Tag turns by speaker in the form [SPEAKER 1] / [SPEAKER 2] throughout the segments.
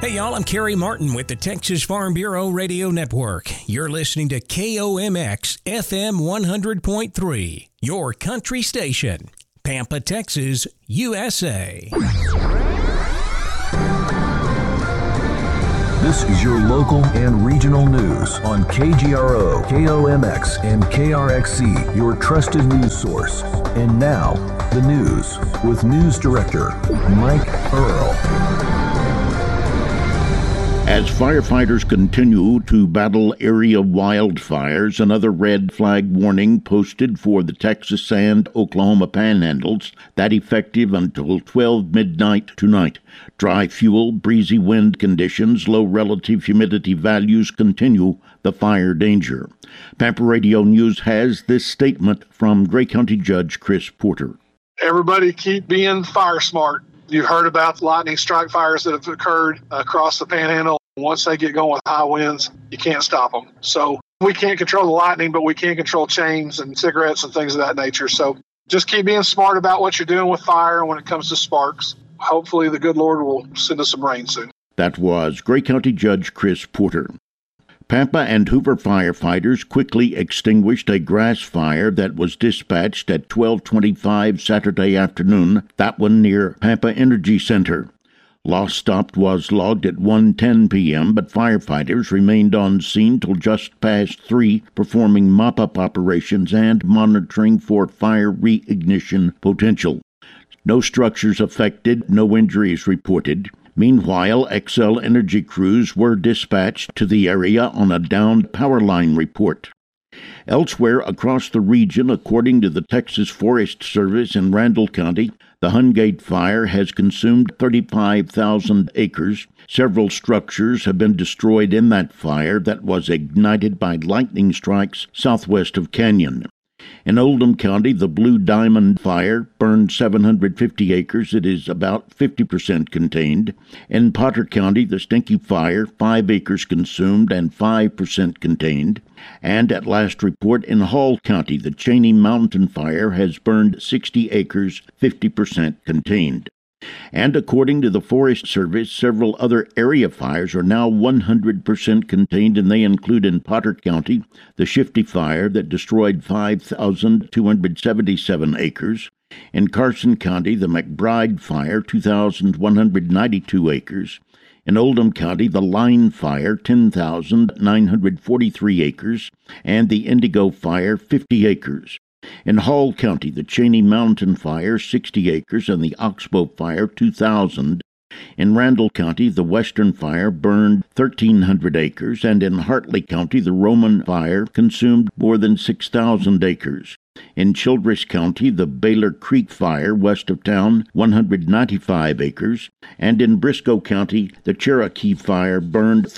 [SPEAKER 1] Hey y'all, I'm Kerry Martin with the Texas Farm Bureau Radio Network. You're listening to KOMX FM 100.3, your country station, Pampa, Texas, USA.
[SPEAKER 2] This is your local and regional news on KGRO, KOMX, and KRXC, your trusted news source. And now, the news with News Director Mike Earl.
[SPEAKER 3] As firefighters continue to battle area wildfires, another red flag warning posted for the Texas and Oklahoma panhandles that effective until 12 midnight tonight. Dry fuel, breezy wind conditions, low relative humidity values continue the fire danger. Pampa Radio News has this statement from Gray County Judge Chris Porter.
[SPEAKER 4] Everybody keep being fire smart. You've heard about the lightning strike fires that have occurred across the panhandle. Once they get going with high winds, you can't stop them. So we can't control the lightning, but we can control chains and cigarettes and things of that nature. So just keep being smart about what you're doing with fire when it comes to sparks. Hopefully the good Lord will send us some rain soon. That was Gray County Judge Chris Porter. Pampa and Hoover firefighters quickly extinguished a grass fire that was dispatched at 12:25 Saturday afternoon, that one near Pampa Energy Center. Loss stopped was logged at 1:10 p.m., but firefighters remained on scene till just past 3, performing mop-up operations and monitoring for fire reignition potential. No structures affected, no injuries reported. Meanwhile, Xcel Energy crews were dispatched to the area on a downed power line report. Elsewhere across the region, according to the Texas Forest Service in Randall County, the Hungate fire has consumed 35,000 acres. Several structures have been destroyed in that fire that was ignited by lightning strikes southwest of Canyon. In Oldham County, the Blue Diamond fire burned 750 acres. It is about 50% contained. In Potter County, the Stinky fire, 5 acres consumed and 5% contained. And at last report, in Hall County, the Cheney Mountain fire has burned 60 acres, 50% contained. And according to the Forest Service, several other area fires are now 100% contained, and they include in Potter County the Shifty fire that destroyed 5,277 acres. In Carson County, the McBride fire, 2,192 acres. In Oldham County, the Line fire, 10,943 acres. And the Indigo fire, 50 acres. In Hall County, the Cheney Mountain fire, 60 acres, and the Oxbow fire, 2,000. In Randall County, the Western fire burned 1,300 acres, and in Hartley County, the Roman fire consumed more than 6,000 acres. In Childress County, the Baylor Creek fire west of town, 195 acres, and in Briscoe County, the Cherokee fire burned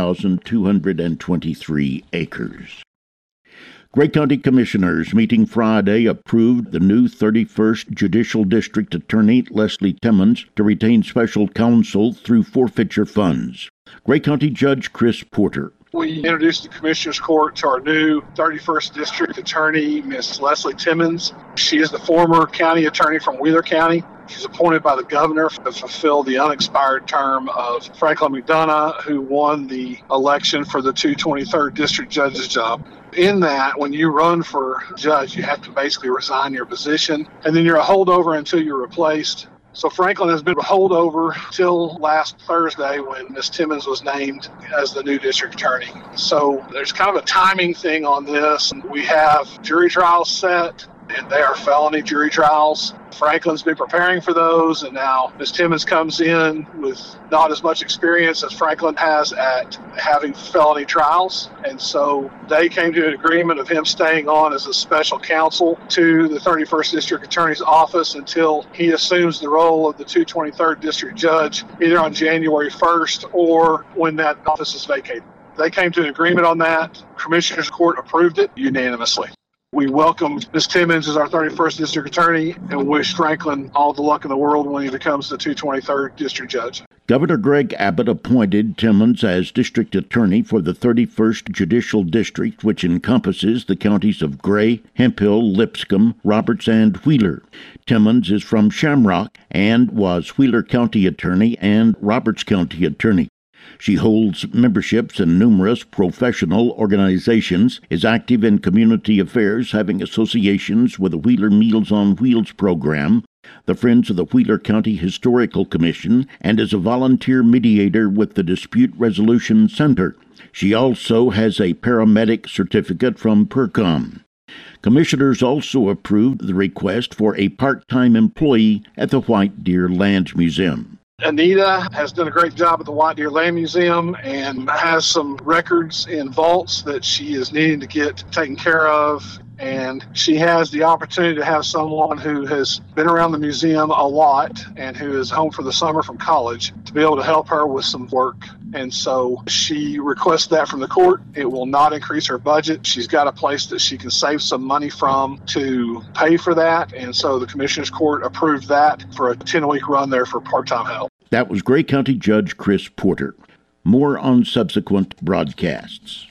[SPEAKER 4] 3,223 acres. Gray County Commissioners meeting Friday approved the new 31st Judicial District Attorney Leslie Timmons to retain special counsel through forfeiture funds. Gray County Judge Chris Porter. We introduced the Commissioners Court to our new 31st District Attorney, Ms. Leslie Timmons. She is the former county attorney from Wheeler County. She's appointed by the governor to fulfill the unexpired term of Franklin McDonough, who won the election for the 223rd District Judge's job. In that, when you run for judge, you have to basically resign your position, and then you're a holdover until you're replaced. So Franklin has been a holdover till last Thursday when Ms. Timmons was named as the new district attorney. So there's kind of a timing thing on this. We have jury trials set, and they are felony jury trials. Franklin's been preparing for those, and now Ms. Timmons comes in with not as much experience as Franklin has at having felony trials. And so they came to an agreement of him staying on as a special counsel to the 31st District Attorney's Office until he assumes the role of the 223rd District Judge, either on January 1st or when that office is vacated. They came to an agreement on that. Commissioners Court approved it unanimously. We welcome Ms. Timmons as our 31st District Attorney and wish Franklin all the luck in the world when he becomes the 223rd District Judge.
[SPEAKER 3] Governor Greg Abbott appointed Timmons as District Attorney for the 31st Judicial District, which encompasses the counties of Gray, Hemphill, Lipscomb, Roberts, and Wheeler. Timmons is from Shamrock and was Wheeler County Attorney and Roberts County Attorney. She holds memberships in numerous professional organizations, is active in community affairs, having associations with the Wheeler Meals on Wheels program, the Friends of the Wheeler County Historical Commission, and is a volunteer mediator with the Dispute Resolution Center. She also has a paramedic certificate from PERCOM. Commissioners also approved the request for a part-time employee at the White Deer Land Museum.
[SPEAKER 4] Anita has done a great job at the White Deer Land Museum and has some records in vaults that she is needing to get taken care of. And she has the opportunity to have someone who has been around the museum a lot and who is home for the summer from college to be able to help her with some work. And so she requests that from the court. It will not increase her budget. She's got a place that she can save some money from to pay for that. And so the Commissioner's Court approved that for a 10-week run there for part-time help.
[SPEAKER 3] That was Gray County Judge Chris Porter. More on subsequent broadcasts.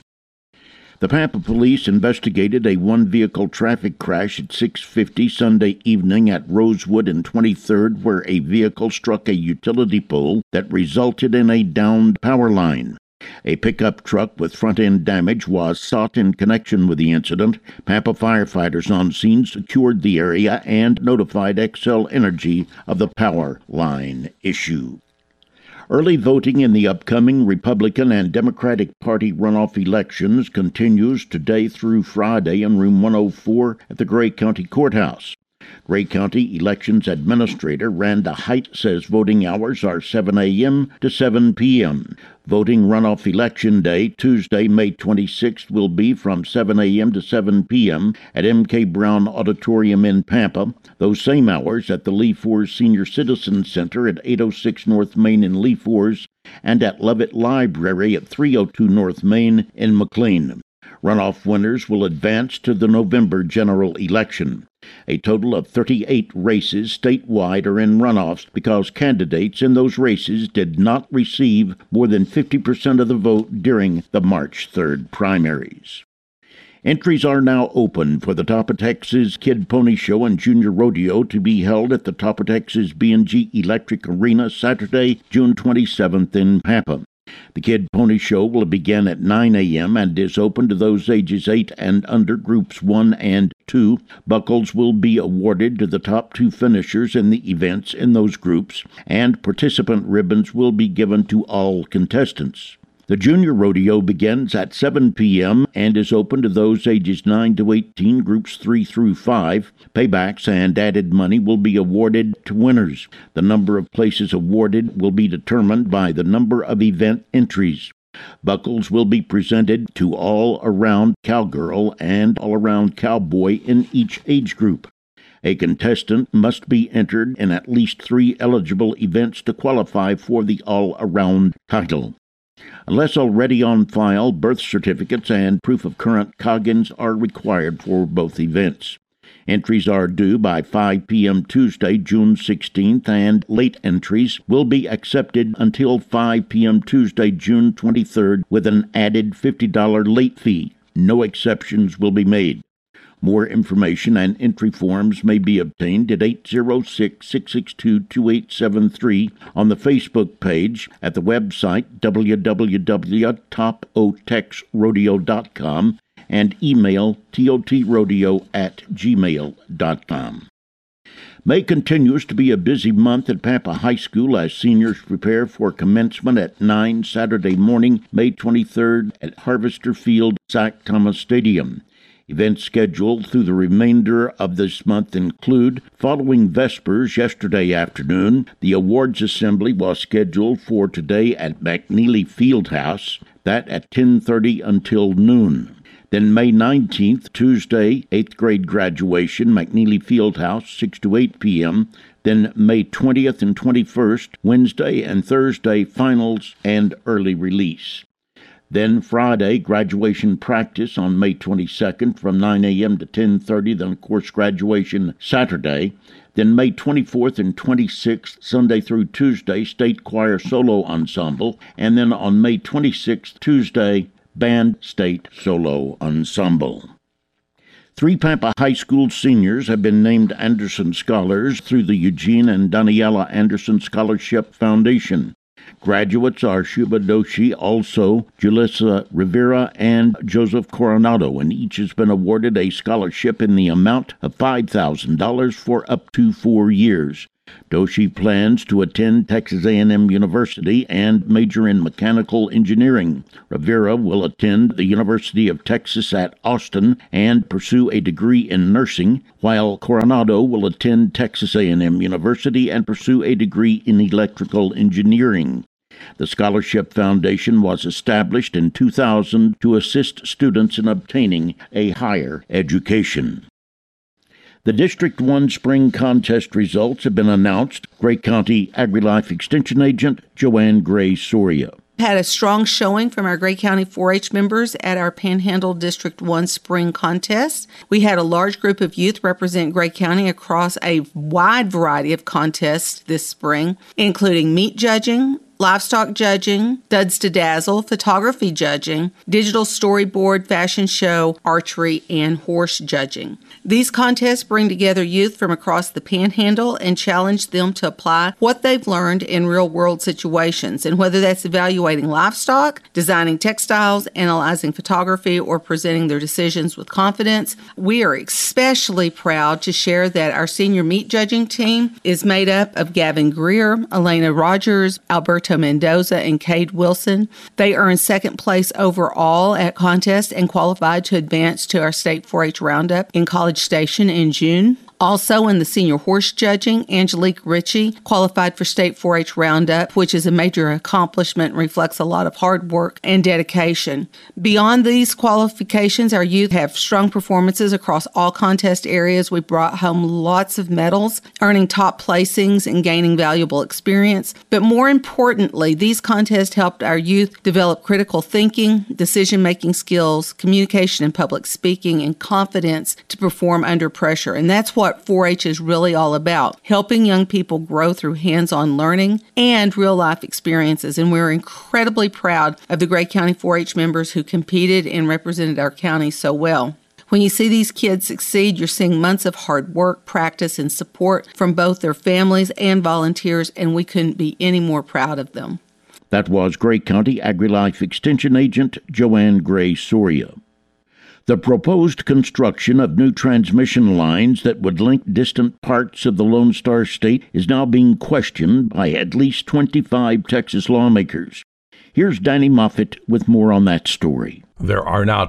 [SPEAKER 3] The Pampa Police investigated a one-vehicle traffic crash at 6:50 Sunday evening at Rosewood and 23rd, where a vehicle struck a utility pole that resulted in a downed power line. A pickup truck with front-end damage was sought in connection with the incident. Pampa firefighters on scene secured the area and notified Xcel Energy of the power line issue. Early voting in the upcoming Republican and Democratic Party runoff elections continues today through Friday in Room 104 at the Gray County Courthouse. Gray County Elections Administrator Randa Height says voting hours are 7 a.m. to 7 p.m. Voting runoff election day, Tuesday, May 26th, will be from 7 a.m. to 7 p.m. at M.K. Brown Auditorium in Pampa. Those same hours at the Lee Forrs Senior Citizen Center at 806 North Main in Lee Forrs and at Lovett Library at 302 North Main in McLean. Runoff winners will advance to the November general election. A total of 38 races statewide are in runoffs because candidates in those races did not receive more than 50% of the vote during the March 3rd primaries. Entries are now open for the Top of Texas Kid Pony Show and Junior Rodeo to be held at the Top of Texas B&G Electric Arena Saturday, June 27th in Pampa. The Kid Pony Show will begin at 9 a.m. and is open to those ages 8 and under, groups 1 and 2. Buckles will be awarded to the top 2 finishers in the events in those groups, and participant ribbons will be given to all contestants. The Junior Rodeo begins at 7 p.m. and is open to those ages 9 to 18, groups 3 through 5. Paybacks and added money will be awarded to winners. The number of places awarded will be determined by the number of event entries. Buckles will be presented to all-around cowgirl and all-around cowboy in each age group. A contestant must be entered in at least 3 eligible events to qualify for the all-around title. Unless already on file, birth certificates and proof of current Coggins are required for both events. Entries are due by 5 p.m. Tuesday, June 16th, and late entries will be accepted until 5 p.m. Tuesday, June 23rd, with an added $50 late fee. No exceptions will be made. More information and entry forms may be obtained at 806-662-2873 on the Facebook page, at the website www.topotexrodeo.com, and email totrodeo@gmail.com. May continues to be a busy month at Pampa High School as seniors prepare for commencement at 9 Saturday morning, May 23rd at Harvester Field, Zach Thomas Stadium. Events scheduled through the remainder of this month include, following Vespers yesterday afternoon, the awards assembly was scheduled for today at McNeely Fieldhouse, that at 10:30 until noon. Then May 19th, Tuesday, 8th grade graduation, McNeely Fieldhouse, 6 to 8 p.m. Then May 20th and 21st, Wednesday and Thursday, finals and early release. Then Friday, graduation practice on May 22nd from 9 a.m. to 10:30, then of course graduation Saturday. Then May 24th and 26th, Sunday through Tuesday, State Choir Solo Ensemble. And then on May 26th, Tuesday, Band State Solo Ensemble. 3 Pampa High School seniors have been named Anderson Scholars through the Eugene and Daniela Anderson Scholarship Foundation. Graduates are Shuba Doshi, also Julissa Rivera, and Joseph Coronado, and each has been awarded a scholarship in the amount of $5,000 for up to 4 years. Doshi plans to attend Texas A&M University and major in mechanical engineering. Rivera will attend the University of Texas at Austin and pursue a degree in nursing, while Coronado will attend Texas A&M University and pursue a degree in electrical engineering. The Scholarship Foundation was established in 2000 to assist students in obtaining a higher education. The District 1 Spring Contest results have been announced. Gray County AgriLife Extension Agent Joanne Gray Soria.
[SPEAKER 5] Had a strong showing from our Gray County 4-H members at our Panhandle District 1 Spring Contest. We had a large group of youth represent Gray County across a wide variety of contests this spring, including meat judging, livestock judging, Duds to Dazzle, photography judging, digital storyboard, fashion show, archery, and horse judging. These contests bring together youth from across the Panhandle and challenge them to apply what they've learned in real-world situations, and whether that's evaluating livestock, designing textiles, analyzing photography, or presenting their decisions with confidence. We are especially proud to share that our senior meat judging team is made up of Gavin Greer, Elena Rogers, Alberto Mendoza, and Cade Wilson. They earned second place overall at contest and qualified to advance to our state 4-H roundup in College Station in June. Also in the senior horse judging, Angelique Ritchie qualified for state 4-H roundup, which is a major accomplishment and reflects a lot of hard work and dedication. Beyond these qualifications, our youth have strong performances across all contest areas. We brought home lots of medals, earning top placings and gaining valuable experience. But more importantly, these contests helped our youth develop critical thinking, decision-making skills, communication and public speaking, and confidence to perform under pressure. And that's what 4-H is really all about, helping young people grow through hands-on learning and real-life experiences. And we're incredibly proud of the Gray County 4-H members who competed and represented our county so well. When you see these kids succeed, you're seeing months of hard work, practice, and support from both their families and volunteers, and we couldn't be any more proud of them.
[SPEAKER 3] That was Gray County AgriLife Extension Agent Joanne Gray Soria. The proposed construction of new transmission lines that would link distant parts of the Lone Star State is now being questioned by at least 25 Texas lawmakers. Here's Danny Moffitt with more on that story.
[SPEAKER 6] There are now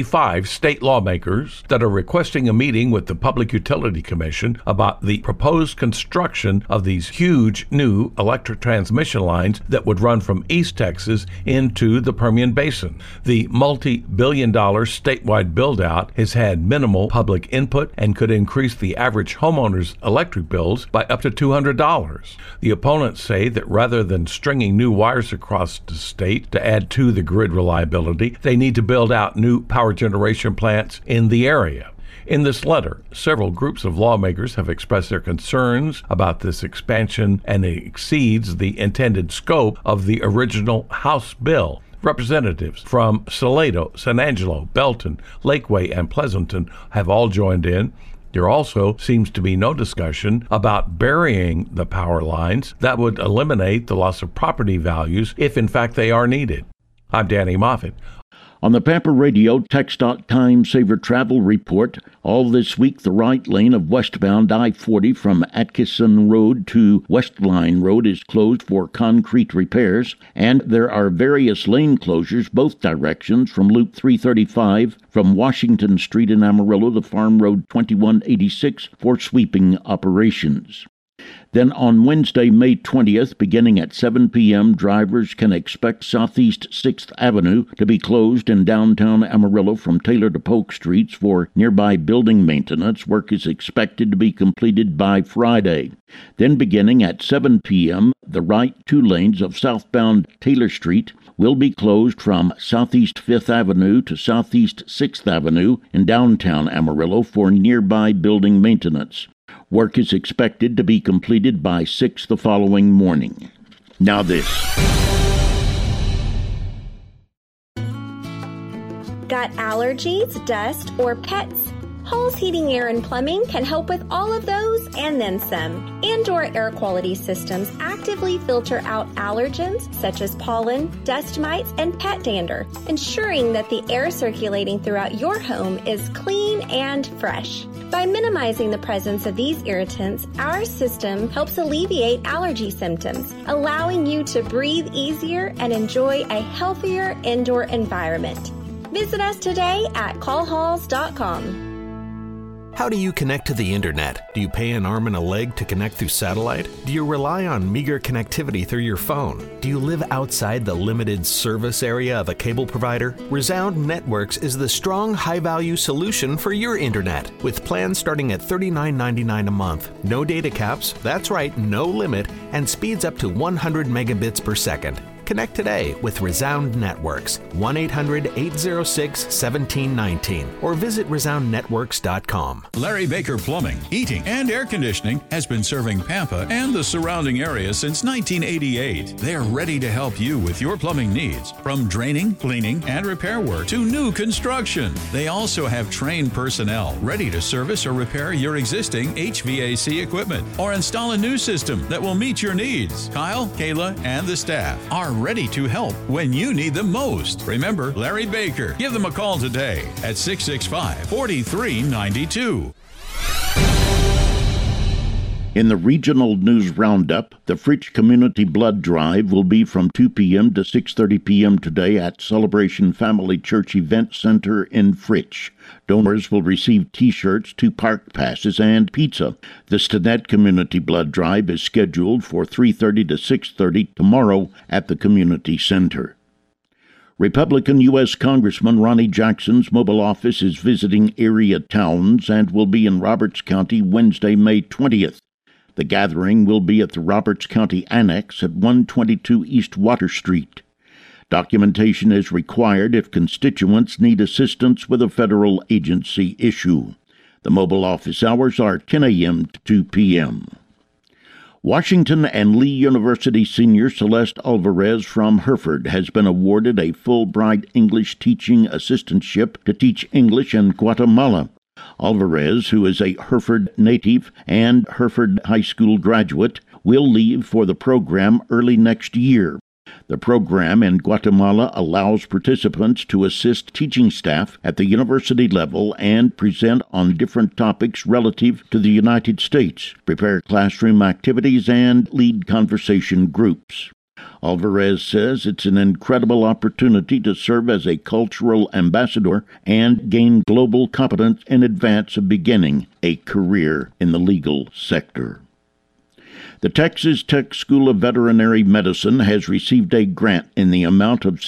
[SPEAKER 6] 25 state lawmakers that are requesting a meeting with the Public Utility Commission about the proposed construction of these huge new electric transmission lines that would run from East Texas into the Permian Basin. The multi-billion-dollar statewide build-out has had minimal public input and could increase the average homeowner's electric bills by up to $200. The opponents say that rather than stringing new wires across the state to add to the grid reliability, they need to build out new power generation plants in the area. In this letter, several groups of lawmakers have expressed their concerns about this expansion, and it exceeds the intended scope of the original House bill. Representatives from Salado, San Angelo, Belton, Lakeway, and Pleasanton have all joined in. There also seems to be no discussion about burying the power lines. That would eliminate the loss of property values if in fact they are needed. I'm Danny Moffitt.
[SPEAKER 3] On the Pampa Radio TxDOT Time Saver Travel Report, all this week the right lane of westbound I-40 from Atkinson Road to Westline Road is closed for concrete repairs, and there are various lane closures both directions from Loop 335 from Washington Street in Amarillo to Farm Road 2186 for sweeping operations. Then on Wednesday, May 20th, beginning at 7 p.m., drivers can expect Southeast 6th Avenue to be closed in downtown Amarillo from Taylor to Polk Streets for nearby building maintenance. Work is expected to be completed by Friday. Then beginning at 7 p.m., the right two lanes of southbound Taylor Street will be closed from Southeast 5th Avenue to Southeast 6th Avenue in downtown Amarillo for nearby building maintenance. Work is expected to be completed by 6 the following morning. Now this.
[SPEAKER 7] Got allergies, dust, or pets? Hall's Heating, Air, and Plumbing can help with all of those and then some. Indoor air quality systems actively filter out allergens such as pollen, dust mites, and pet dander, ensuring that the air circulating throughout your home is clean and fresh. By minimizing the presence of these irritants, our system helps alleviate allergy symptoms, allowing you to breathe easier and enjoy a healthier indoor environment. Visit us today at callhalls.com.
[SPEAKER 8] How do you connect to the internet? Do you pay an arm and a leg to connect through satellite? Do you rely on meager connectivity through your phone? Do you live outside the limited service area of a cable provider? Resound Networks is the strong, high-value solution for your internet, with plans starting at $39.99 a month. No data caps, that's right, no limit, and speeds up to 100 megabits per second. Connect today with Resound Networks, 1-800-806-1719, or visit resoundnetworks.com.
[SPEAKER 9] Larry Baker Plumbing, Heating, and Air Conditioning has been serving Pampa and the surrounding area since 1988. They're ready to help you with your plumbing needs, from draining, cleaning, and repair work to new construction. They also have trained personnel ready to service or repair your existing HVAC equipment or install a new system that will meet your needs. Kyle, Kayla, and the staff are ready to help when you need them most. Remember Larry Baker. Give them a call today at 665-4392.
[SPEAKER 3] In the regional news roundup, the Fritch Community Blood Drive will be from 2 p.m. to 6:30 p.m. today at Celebration Family Church Event Center in Fritch. Donors will receive T-shirts, 2 park passes, and pizza. The Stinnett Community Blood Drive is scheduled for 3:30 to 6:30 tomorrow at the Community Center. Republican U.S. Congressman Ronnie Jackson's mobile office is visiting area towns and will be in Roberts County Wednesday, May 20th. The gathering will be at the Roberts County Annex at 122 East Water Street. Documentation is required if constituents need assistance with a federal agency issue. The mobile office hours are 10 a.m. to 2 p.m. Washington and Lee University senior Celeste Alvarez from Hereford has been awarded a Fulbright English teaching assistantship to teach English in Guatemala. Alvarez, who is a Hereford native and Hereford High School graduate, will leave for the program early next year. The program in Guatemala allows participants to assist teaching staff at the university level and present on different topics relative to the United States, prepare classroom activities, and lead conversation groups. Alvarez says it's an incredible opportunity to serve as a cultural ambassador and gain global competence in advance of beginning a career in the legal sector. The Texas Tech School of Veterinary Medicine has received a grant in the amount of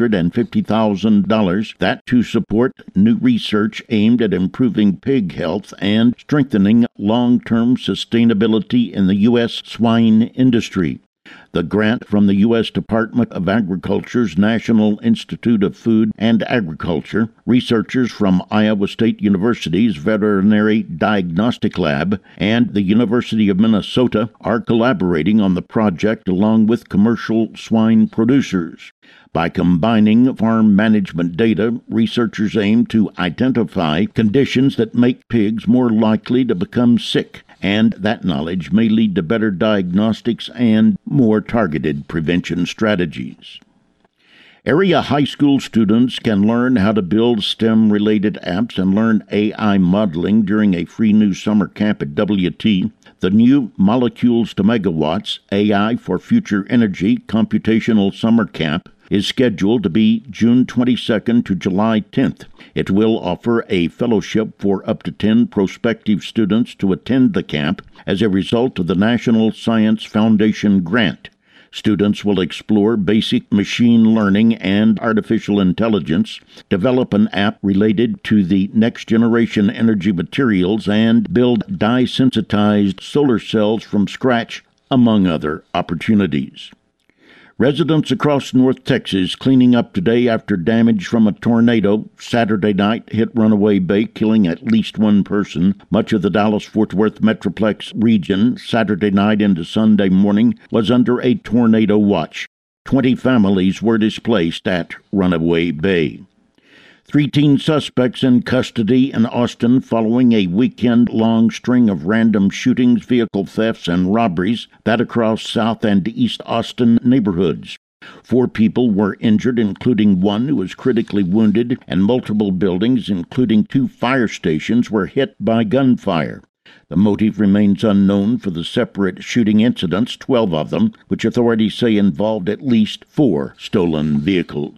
[SPEAKER 3] $650,000 that to support new research aimed at improving pig health and strengthening long-term sustainability in the U.S. swine industry. The grant from the U.S. Department of Agriculture's National Institute of Food and Agriculture, researchers from Iowa State University's Veterinary Diagnostic Lab, and the University of Minnesota are collaborating on the project along with commercial swine producers. By combining farm management data, researchers aim to identify conditions that make pigs more likely to become sick, and that knowledge may lead to better diagnostics and more targeted prevention strategies. Area high school students can learn how to build STEM-related apps and learn AI modeling during a free new summer camp at WT. The new Molecules to Megawatts AI for Future Energy Computational Summer Camp is scheduled to be June 22nd to July 10th. It will offer a fellowship for up to 10 prospective students to attend the camp as a result of the National Science Foundation grant. Students will explore basic machine learning and artificial intelligence, develop an app related to the next-generation energy materials, and build dye-sensitized solar cells from scratch, among other opportunities. Residents across North Texas cleaning up today after damage from a tornado Saturday night hit Runaway Bay, killing at least one person. Much of the Dallas-Fort Worth Metroplex region Saturday night into Sunday morning was under a tornado watch. 20 families were displaced at Runaway Bay. 3 teen suspects in custody in Austin following a weekend-long string of random shootings, vehicle thefts, and robberies that across South and East Austin neighborhoods. 4 people were injured, including one who was critically wounded, and multiple buildings, including 2 fire stations, were hit by gunfire. The motive remains unknown for the separate shooting incidents, 12 of them, which authorities say involved at least 4 stolen vehicles.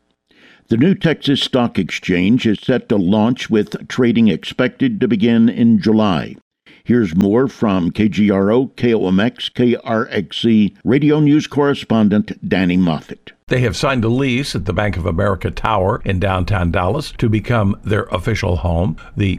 [SPEAKER 3] The new Texas Stock Exchange is set to launch with trading expected to begin in July. Here's more from KGRO, KOMX, KRXC Radio News correspondent Danny Moffett.
[SPEAKER 6] They have signed a lease at the Bank of America Tower in downtown Dallas to become their official home. The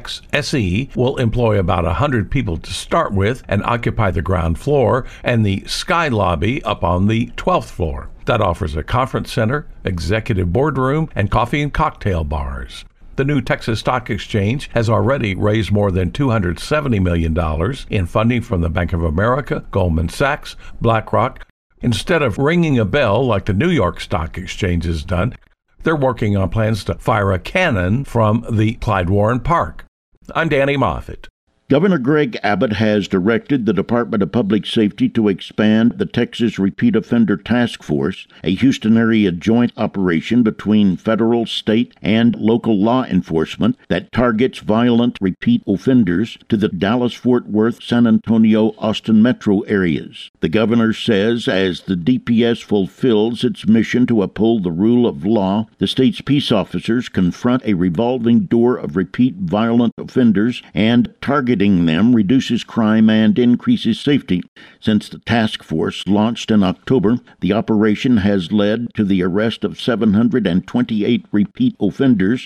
[SPEAKER 6] TXSE will employ about 100 people to start with and occupy the ground floor and the Sky Lobby up on the 12th floor. That offers a conference center, executive boardroom, and coffee and cocktail bars. The new Texas Stock Exchange has already raised more than $270 million in funding from the Bank of America, Goldman Sachs, BlackRock. Instead of ringing a bell like the New York Stock Exchange has done, they're working on plans to fire a cannon from the Clyde Warren Park. I'm Danny Moffett.
[SPEAKER 3] Governor Greg Abbott has directed the Department of Public Safety to expand the Texas Repeat Offender Task Force, a Houston area joint operation between federal, state, and local law enforcement that targets violent repeat offenders to the Dallas-Fort Worth, San Antonio, Austin metro areas. The governor says as the DPS fulfills its mission to uphold the rule of law, the state's peace officers confront a revolving door of repeat violent offenders, and targeting them reduces crime and increases safety. Since the task force launched in October, the operation has led to the arrest of 728 repeat offenders,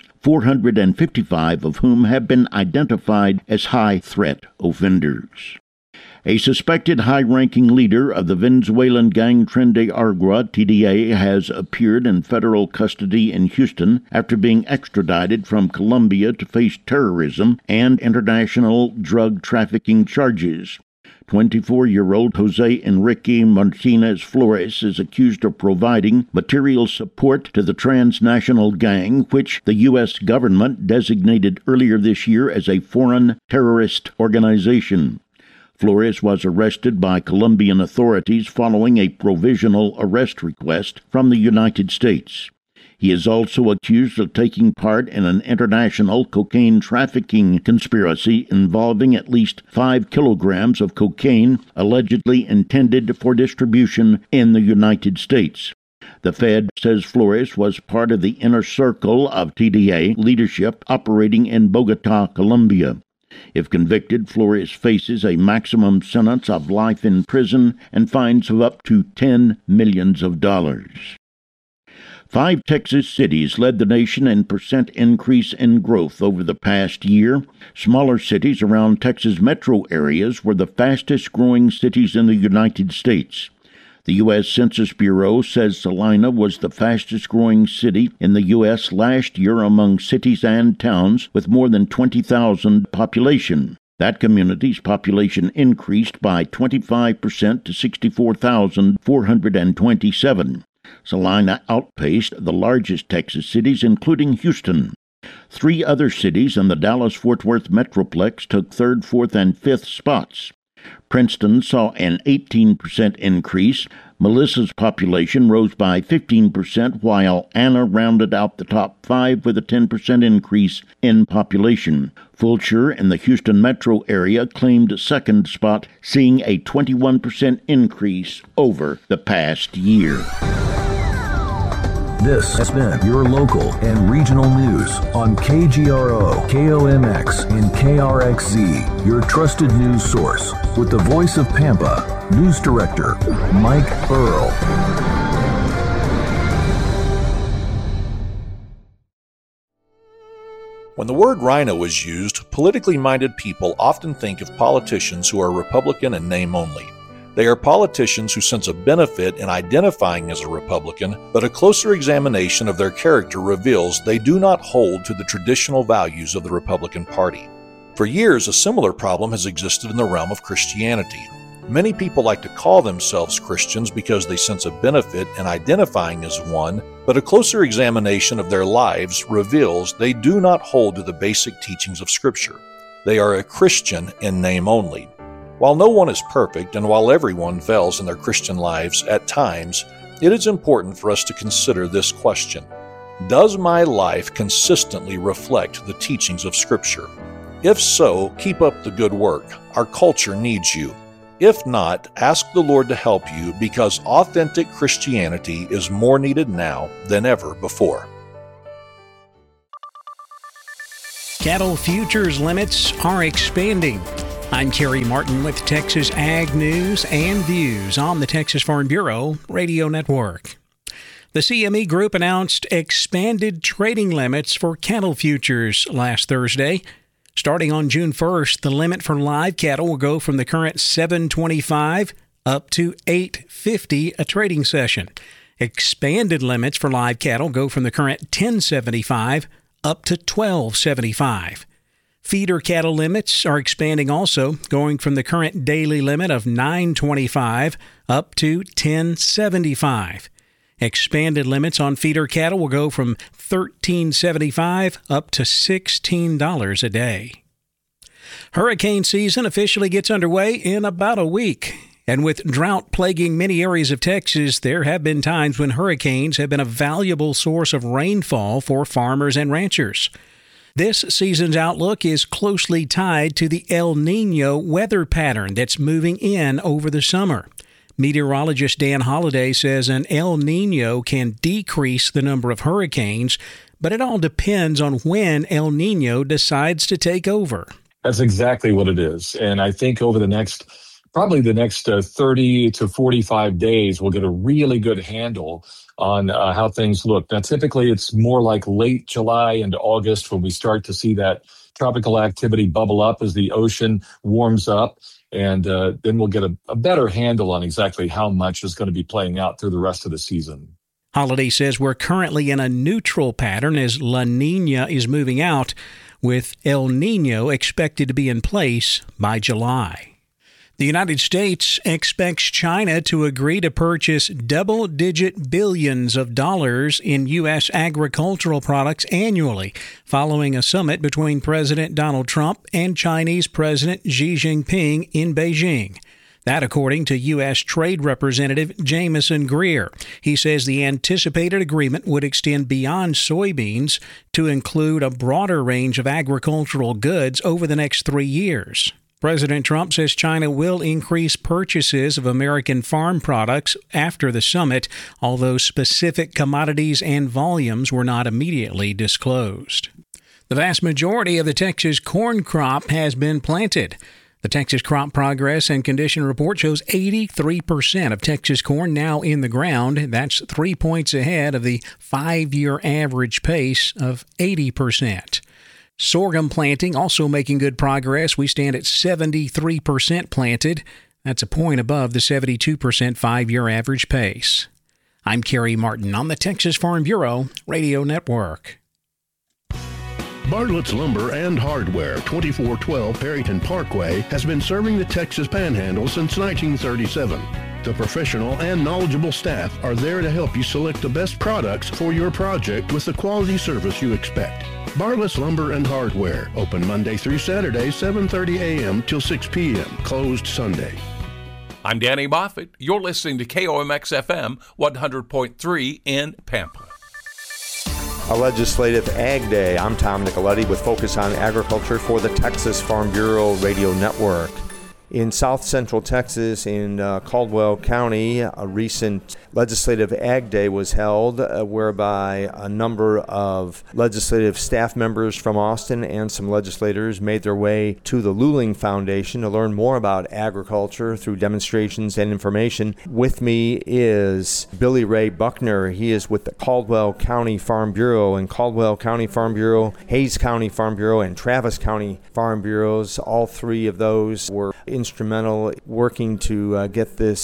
[SPEAKER 3] 455 of whom have been identified as high-threat offenders. A suspected high-ranking leader of the Venezuelan gang Tren de Aragua, TDA, has appeared in federal custody in Houston after being extradited from Colombia to face terrorism and international drug trafficking charges. 24-year-old Jose Enrique Martinez Flores is accused of providing material support to the transnational gang, which the U.S. government designated earlier this year as a foreign terrorist organization. Flores was arrested by Colombian authorities following a provisional arrest request from the United States. He is also accused of taking part in an international cocaine trafficking conspiracy involving at least 5 kilograms of cocaine allegedly intended for distribution in the United States. The Fed says Flores was part of the inner circle of TDA leadership operating in Bogotá, Colombia. If convicted, Flores faces a maximum sentence of life in prison and fines of up to $10 million. 5 Texas cities led the nation in percent increase in growth over the past year. Smaller cities around Texas metro areas were the fastest growing cities in the United States. The U.S. Census Bureau says Salina was the fastest-growing city in the U.S. last year among cities and towns with more than 20,000 population. That community's population increased by 25% to 64,427. Salina outpaced the largest Texas cities, including Houston. 3 other cities in the Dallas-Fort Worth Metroplex took 3rd, 4th, and 5th spots. Princeton saw an 18% increase. Melissa's population rose by 15%, while Anna rounded out the top 5 with a 10% increase in population. Fulcher in the Houston metro area claimed 2nd spot, seeing a 21% increase over the past year.
[SPEAKER 2] This has been your local and regional news on KGRO, KOMX, and KRXZ, your trusted news source. With the voice of Pampa, News Director Mike Earl.
[SPEAKER 10] When the word rhino is used, politically minded people often think of politicians who are Republican in name only. They are politicians who sense a benefit in identifying as a Republican, but a closer examination of their character reveals they do not hold to the traditional values of the Republican Party. For years, a similar problem has existed in the realm of Christianity. Many people like to call themselves Christians because they sense a benefit in identifying as one, but a closer examination of their lives reveals they do not hold to the basic teachings of Scripture. They are a Christian in name only. While no one is perfect, and while everyone fails in their Christian lives at times, it is important for us to consider this question: does my life consistently reflect the teachings of Scripture? If so, keep up the good work. Our culture needs you. If not, ask the Lord to help you, because authentic Christianity is more needed now than ever before.
[SPEAKER 1] Cattle futures limits are expanding. I'm Kerry Martin with Texas Ag News and Views on the Texas Farm Bureau Radio Network. The CME Group announced expanded trading limits for cattle futures last Thursday. Starting on June 1st, the limit for live cattle will go from the current $7.25 up to $8.50 a trading session. Expanded limits for live cattle go from the current $10.75 up to $12.75. Feeder cattle limits are expanding also, going from the current daily limit of $9.25 up to $10.75. Expanded limits on feeder cattle will go from $13.75 up to $16 a day. Hurricane season officially gets underway in about a week. And with drought plaguing many areas of Texas, there have been times when hurricanes have been a valuable source of rainfall for farmers and ranchers. This season's outlook is closely tied to the El Niño weather pattern that's moving in over the summer. Meteorologist Dan Holliday says an El Niño can decrease the number of hurricanes, but it all depends on when El Niño decides to take over.
[SPEAKER 11] That's exactly what it is. And I think over the next 30 to 45 days, we'll get a really good handle on how things look. Now, typically, it's more like late July into August when we start to see that tropical activity bubble up as the ocean warms up. And then we'll get a better handle on exactly how much is going to be playing out through the rest of the season.
[SPEAKER 1] Holiday says we're currently in a neutral pattern as La Niña is moving out, with El Niño expected to be in place by July. The United States expects China to agree to purchase double-digit billions of dollars in U.S. agricultural products annually, following a summit between President Donald Trump and Chinese President Xi Jinping in Beijing. That according to U.S. Trade Representative Jamieson Greer. He says the anticipated agreement would extend beyond soybeans to include a broader range of agricultural goods over the next 3 years. President Trump says China will increase purchases of American farm products after the summit, although specific commodities and volumes were not immediately disclosed. The vast majority of the Texas corn crop has been planted. The Texas Crop Progress and Condition Report shows 83% of Texas corn now in the ground. That's 3 points ahead of the 5-year average pace of 80%. Sorghum planting also making good progress. We stand at 73% planted. That's a point above the 72% 5-year average pace. I'm Kerry Martin on the Texas Farm Bureau Radio Network.
[SPEAKER 2] Bartlett's Lumber and Hardware, 2412 Perryton Parkway, has been serving the Texas Panhandle since 1937. The professional and knowledgeable staff are there to help you select the best products for your project with the quality service you expect. Bartlett's Lumber and Hardware, open Monday through Saturday, 7:30 a.m. till 6 p.m., closed Sunday.
[SPEAKER 6] I'm Danny Moffett. You're listening to KOMX FM 100.3 in Pampa.
[SPEAKER 12] A legislative Ag Day. I'm Tom Nicoletti with Focus on Agriculture for the Texas Farm Bureau Radio Network. In South Central Texas, in Caldwell County, a recent legislative Ag Day was held whereby a number of legislative staff members from Austin and some legislators made their way to the Luling Foundation to learn more about agriculture through demonstrations and information. With me is Billy Ray Buckner. He is with the Caldwell County Farm Bureau, and Caldwell County Farm Bureau, Hayes County Farm Bureau, and Travis County Farm Bureaus. All three of those were instrumental working to get this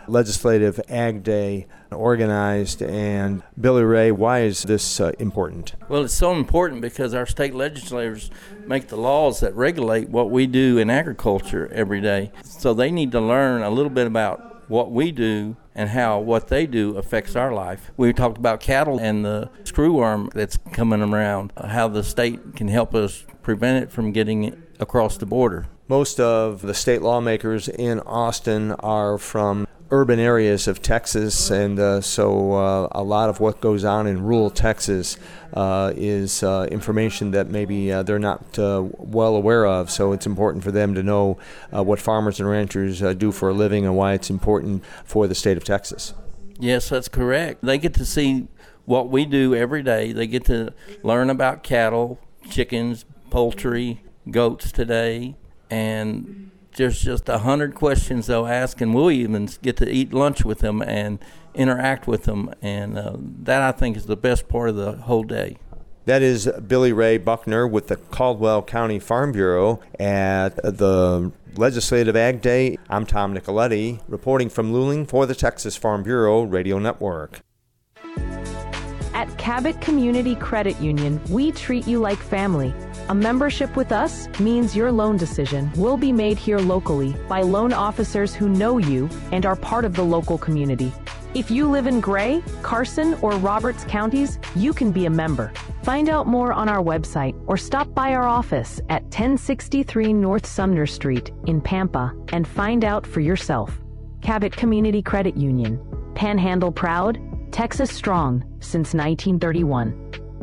[SPEAKER 12] Legislative Ag Day organized. And Billy Ray, why is this important?
[SPEAKER 13] Well, it's so important because our state legislators make the laws that regulate what we do in agriculture every day. So they need to learn a little bit about what we do and how what they do affects our life. We talked about cattle and the screwworm that's coming around, how the state can help us prevent it from getting it across the border.
[SPEAKER 12] Most of the state lawmakers in Austin are from urban areas of Texas, and so a lot of what goes on in rural Texas is information that maybe they're not well aware of. So it's important for them to know what farmers and ranchers do for a living and why it's important for the state of Texas.
[SPEAKER 13] Yes, that's correct. They get to see what we do every day. They get to learn about cattle, chickens, poultry, goats today, and there's just 100 questions they'll ask, and we'll even get to eat lunch with them and interact with them, and that, I think, is the best part of the whole day.
[SPEAKER 12] That is Billy Ray Buckner with the Caldwell County Farm Bureau at the Legislative Ag Day. I'm Tom Nicoletti, reporting from Luling for the Texas Farm Bureau Radio Network.
[SPEAKER 14] At Cabot Community Credit Union, we treat you like family. A membership with us means your loan decision will be made here locally by loan officers who know you and are part of the local community. If you live in Gray, Carson, or Roberts counties, you can be a member. Find out more on our website or stop by our office at 1063 North Sumner Street in Pampa and find out for yourself. Cabot Community Credit Union. Panhandle proud, Texas strong since 1931.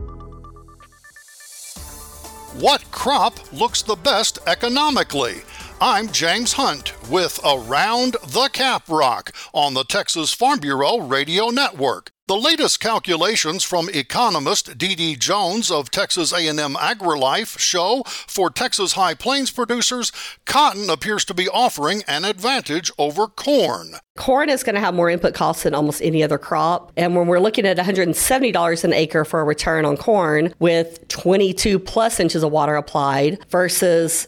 [SPEAKER 15] What crop looks the best economically? I'm James Hunt with Around the Caprock on the Texas Farm Bureau Radio Network. The latest calculations from economist D.D. Jones of Texas A&M AgriLife show for Texas High Plains producers, cotton appears to be offering an advantage over corn.
[SPEAKER 16] Corn is going to have more input costs than almost any other crop. And when we're looking at $170 an acre for a return on corn with 22 plus inches of water applied versus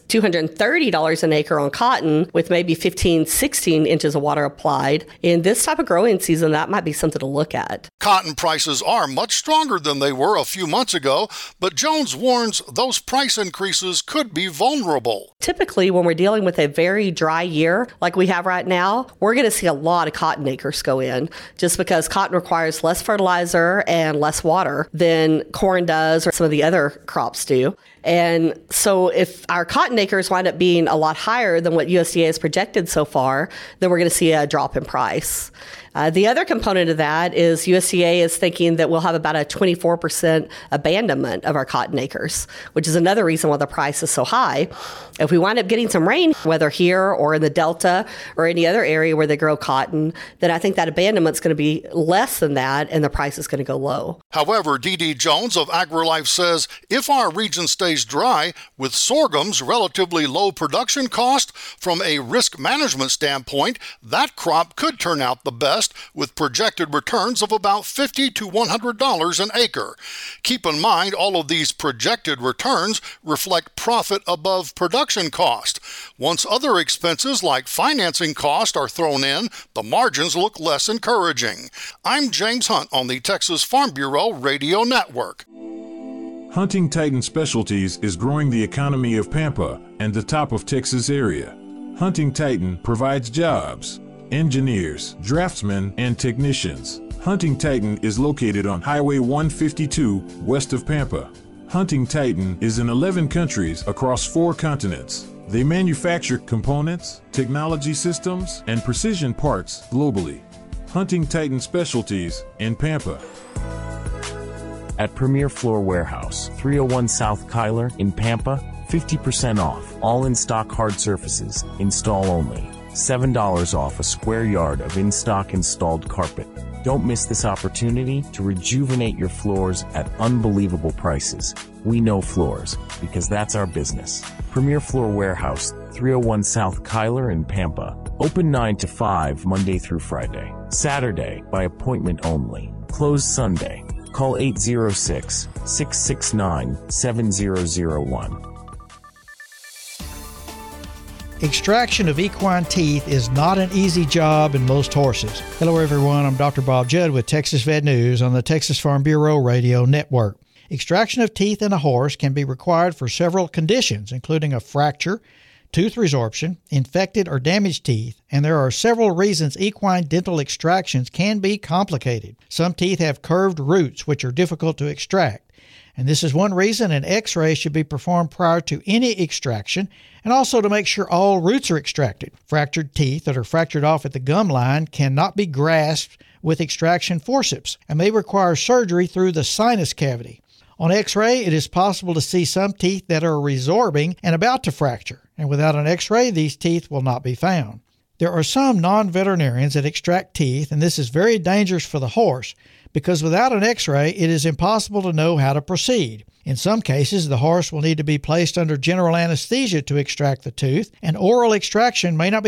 [SPEAKER 16] $230 an acre on cotton with maybe 15, 16 inches of water applied, in this type of growing season, that might be something to look at.
[SPEAKER 15] Cotton prices are much stronger than they were a few months ago, but Jones warns those price increases could be vulnerable.
[SPEAKER 16] Typically, when we're dealing with a very dry year like we have right now, we're going to see a lot of cotton acres go in just because cotton requires less fertilizer and less water than corn does or some of the other crops do. And so if our cotton acres wind up being a lot higher than what USDA has projected so far, then we're going to see a drop in price. The other component of that is USDA is thinking that we'll have about a 24% abandonment of our cotton acres, which is another reason why the price is so high. If we wind up getting some rain, whether here or in the Delta or any other area where they grow cotton, then I think that abandonment is going to be less than that and the price is going to go low.
[SPEAKER 15] However, D.D. Jones of AgriLife says if our region stays dry, with sorghum's relatively low production cost, from a risk management standpoint, that crop could turn out the best with projected returns of about $50 to $100 an acre. Keep in mind, all of these projected returns reflect profit above production cost. Once other expenses like financing cost are thrown in, the margins look less encouraging. I'm James Hunt on the Texas Farm Bureau Radio Network.
[SPEAKER 17] Hunting Titan Specialties is growing the economy of Pampa and the top of Texas area. Hunting Titan provides jobs, engineers, draftsmen, and technicians. Hunting Titan is located on Highway 152 west of Pampa. Hunting Titan is in 11 countries across 4 continents. They manufacture components, technology systems, and precision parts globally. Hunting Titan Specialties in Pampa.
[SPEAKER 18] At Premier Floor Warehouse, 301 South Kyler in Pampa, 50% off. All in-stock hard surfaces, install only. $7 off a square yard of in-stock installed carpet. Don't miss this opportunity to rejuvenate your floors at unbelievable prices. We know floors, because that's our business. Premier Floor Warehouse, 301 South Kyler in Pampa. Open 9 to 5 Monday through Friday. Saturday by appointment only. Closed Sunday. Call 806-669-7001.
[SPEAKER 19] Extraction of equine teeth is not an easy job in most horses. Hello everyone, I'm Dr. Bob Judd with Texas Vet News on the Texas Farm Bureau Radio Network. Extraction of teeth in a horse can be required for several conditions, including a fracture, tooth resorption, infected or damaged teeth, and there are several reasons equine dental extractions can be complicated. Some teeth have curved roots which are difficult to extract. And this is one reason an x-ray should be performed prior to any extraction, and also to make sure all roots are extracted. Fractured teeth that are fractured off at the gum line cannot be grasped with extraction forceps and may require surgery through the sinus cavity. On x-ray, it is possible to see some teeth that are resorbing and about to fracture, and without an x-ray, these teeth will not be found. There are some non-veterinarians that extract teeth, and this is very dangerous for the horse, because without an x-ray, it is impossible to know how to proceed. In some cases, the horse will need to be placed under general anesthesia to extract the tooth, and oral extraction may not be